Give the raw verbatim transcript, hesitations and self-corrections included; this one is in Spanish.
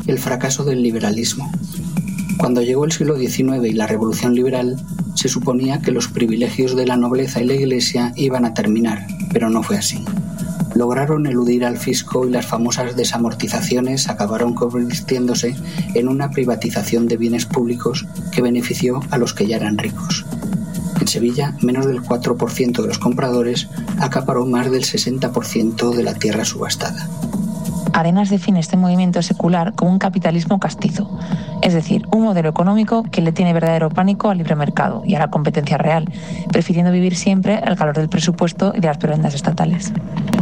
el fracaso del liberalismo. Cuando llegó el siglo diecinueve y la Revolución Liberal, se suponía que los privilegios de la nobleza y la Iglesia iban a terminar, pero no fue así. Lograron eludir al fisco y las famosas desamortizaciones acabaron convirtiéndose en una privatización de bienes públicos que benefició a los que ya eran ricos. En Sevilla, menos del cuatro por ciento de los compradores acaparó más del sesenta por ciento de la tierra subastada. Arenas define este movimiento secular como un capitalismo castizo, es decir, un modelo económico que le tiene verdadero pánico al libre mercado y a la competencia real, prefiriendo vivir siempre al calor del presupuesto y de las prebendas estatales.